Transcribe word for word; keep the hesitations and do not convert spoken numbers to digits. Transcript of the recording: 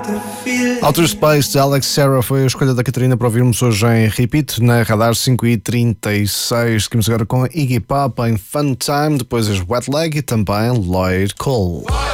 Outer Space de Alex Serra foi a escolha da Catarina para ouvirmos hoje em repeat na Radar cinco e trinta e seis. Seguimos agora com Iggy Pop em Fun Time, depois as Wet Leg e também Lloyd Cole.